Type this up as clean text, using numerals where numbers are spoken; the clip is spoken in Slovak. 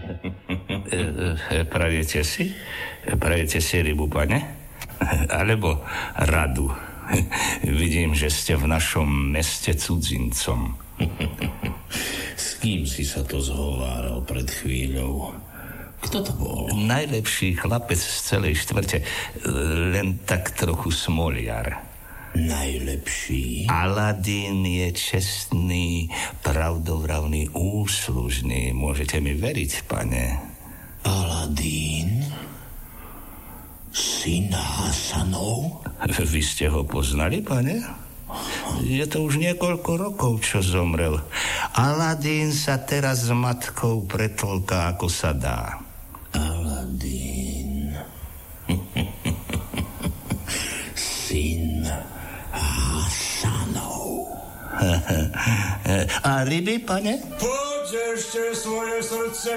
Prajete si rybu, pane? Alebo radu? Vidím, že ste v našom meste cudzincom. S kým si sa to zhováral pred chvíľou? Kto to bol? Najlepší chlapec z celej štvrte, len tak trochu smoliar. Najlepší? Aladín je čestný, pravdovravný, úslužný. Môžete mi veriť, pane. Aladín? Syn Hasanov? Vy ste ho poznali, pane? Je to už niekoľko rokov, čo zomrel. Aladín sa teraz s matkou pretlká, ako sa dá. Aladín. Syn Hasanov. A ryby, pane? Poď ešte svoje srdce